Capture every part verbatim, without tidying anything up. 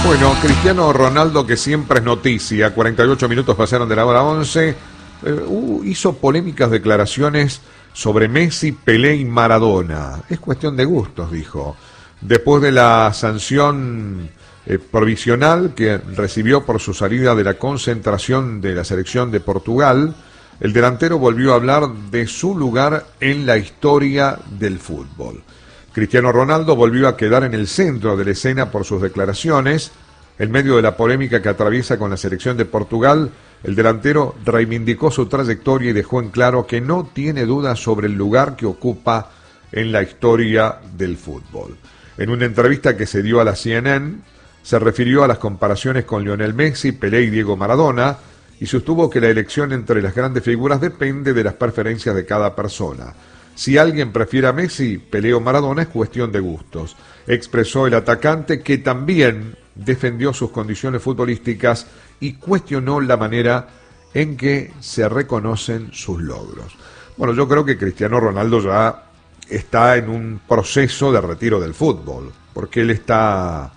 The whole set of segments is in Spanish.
Bueno, Cristiano Ronaldo, que siempre es noticia, cuarenta y ocho minutos pasaron de la hora once, eh, uh, hizo polémicas declaraciones sobre Messi, Pelé y Maradona. Es cuestión de gustos, dijo. Después de la sanción eh, provisional que recibió por su salida de la concentración de la selección de Portugal, el delantero volvió a hablar de su lugar en la historia del fútbol. Cristiano Ronaldo volvió a quedar en el centro de la escena por sus declaraciones. En medio de la polémica que atraviesa con la selección de Portugal, el delantero reivindicó su trayectoria y dejó en claro que no tiene dudas sobre el lugar que ocupa en la historia del fútbol. En una entrevista que se dio a la C N N, se refirió a las comparaciones con Lionel Messi, Pelé y Diego Maradona y sostuvo que la elección entre las grandes figuras depende de las preferencias de cada persona. Si alguien prefiere a Messi, Pelé o Maradona es cuestión de gustos, expresó el atacante, que también defendió sus condiciones futbolísticas y cuestionó la manera en que se reconocen sus logros. Bueno, yo creo que Cristiano Ronaldo ya está en un proceso de retiro del fútbol, porque él está,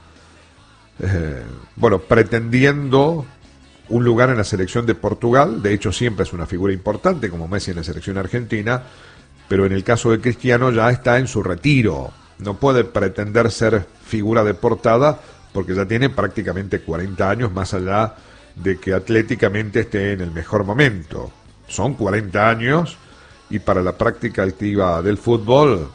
eh, bueno, pretendiendo un lugar en la selección de Portugal. De hecho, siempre es una figura importante, como Messi en la selección argentina, pero en el caso de Cristiano ya está en su retiro. No puede pretender ser figura de portada porque ya tiene prácticamente cuarenta años, más allá de que atléticamente esté en el mejor momento. Son cuarenta años y para la práctica activa del fútbol,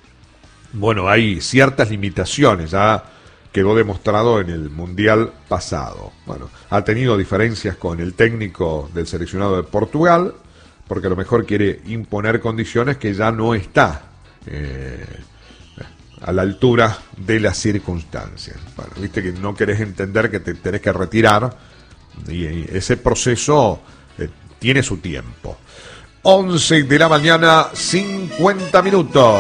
bueno, hay ciertas limitaciones. Ya quedó demostrado en el Mundial pasado. Bueno, ha tenido diferencias con el técnico del seleccionado de Portugal, porque a lo mejor quiere imponer condiciones que ya no está eh, a la altura de las circunstancias. Bueno, viste que no querés entender que te tenés que retirar, y, y ese proceso eh, tiene su tiempo. once de la mañana, cincuenta minutos.